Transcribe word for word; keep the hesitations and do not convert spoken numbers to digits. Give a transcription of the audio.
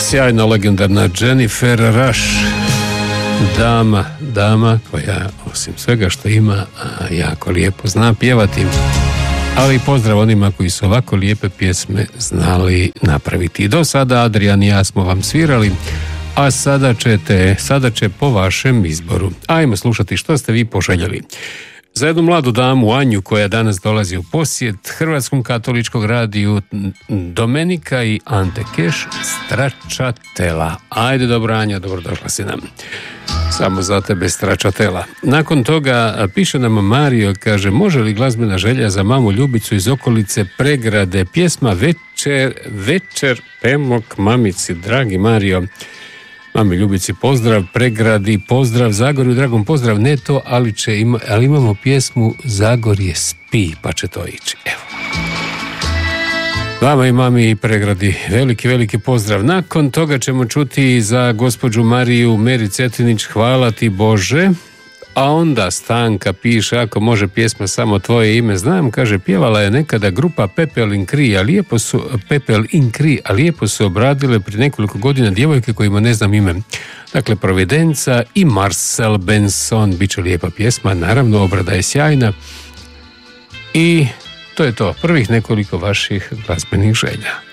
Sjajna, legendarna Jennifer Rush, dama, dama koja osim svega što ima jako lijepo zna pjevati. Ali pozdrav onima koji su ovako lijepe pjesme znali napraviti. Do sada Adrian i ja smo vam svirali, a sada ćete, sada će po vašem izboru. Ajmo slušati što ste vi poželjeli. Za jednu mladu damu, Anju, koja danas dolazi u posjet Hrvatskom katoličkog radiju, Domenika i Ante Keš, Stracciatella. Ajde, dobro, Anja, dobrodošla si nam. Samo za tebe Stracciatella. Nakon toga piše nam Mario, kaže, može li glazbena želja za mamu Ljubicu iz okolice Pregrade, pjesma Večer, večer pemok mamici, dragi Mario. Mami Ljubici pozdrav, Pregradi pozdrav, Zagorju dragom pozdrav, ne to, ali, će ima, ali imamo pjesmu Zagorje spi, pa će to ići. Evo. Vama i mami i Pregradi veliki, veliki pozdrav. Nakon toga ćemo čuti za gospođu Mariju Meri Cetinić, hvala ti Bože. A onda Stanka piše, ako može pjesma Samo tvoje ime znam, kaže, pjevala je nekada grupa Pepel in Kri, a lijepo su, Pepel in Kri, a lijepo su obradile prije nekoliko godina djevojke kojima ne znam ime. Dakle, Providenca i Marcel Benson, bit će lijepa pjesma, naravno obrada je sjajna. I to je to, prvih nekoliko vaših glazbenih želja.